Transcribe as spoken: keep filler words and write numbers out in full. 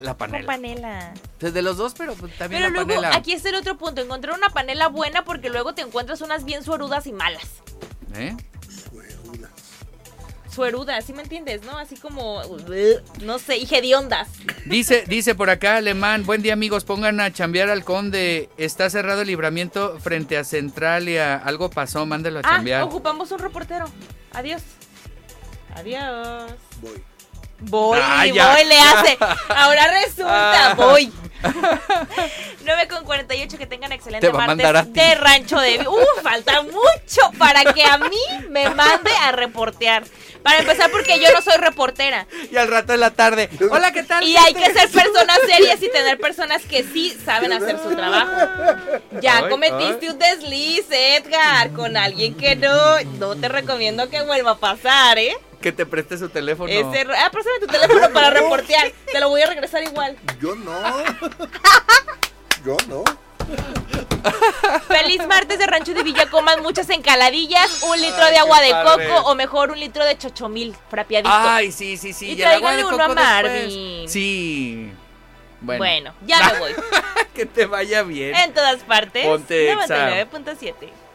La panela. Con panela. Entonces, de los dos, pero pues, también Pero la luego, panela. aquí está el otro punto, encontrar una panela buena porque luego te encuentras unas bien suerudas y malas. ¿Eh? Sueruda. Suerudas, ¿sí me entiendes? ¿No? Así como, no sé, y hediondas. Dice, dice por acá Alemán, buen día amigos, pongan a chambear al Conde, está cerrado el libramiento frente a Centralia, algo pasó, mándelo a Ah, chambear. ocupamos un reportero. Adiós. Adiós. Voy. Voy, Ah, ya. voy, le hace. Ahora resulta, Ah. voy. nueve con cuarenta y ocho, que tengan excelente Te va a mandar a martes ti. de Rancho de... Uh, falta mucho para que a mí me mande a reportear. Para empezar, porque yo no soy reportera. Y al rato de la tarde, hola, ¿qué tal? Y hay que ser personas serias y tener personas que sí saben hacer su trabajo. Ya Ay, cometiste un desliz, Edgar, con alguien que no. No te recomiendo que vuelva a pasar, ¿eh? Que te preste su teléfono. Ese, ah, préstame tu teléfono para reportear. Te lo voy a regresar igual. Yo no. Yo no. Feliz martes de Rancho de Villa. Coman muchas encaladillas, un litro Ay, de agua qué de padre. coco o mejor un litro de chochomil frapeadito. Ay, sí, sí, sí. Y el agua de tráiganle uno a coco después. Marvin. Sí. Bueno, Bueno, ya me voy. que te vaya bien. En todas partes. Ponte noventa y Exa. nueve punto siete.